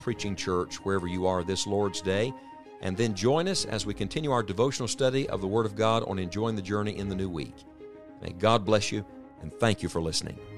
preaching church wherever you are this Lord's Day. And then join us as we continue our devotional study of the Word of God on enjoying the journey in the new week. May God bless you, and thank you for listening.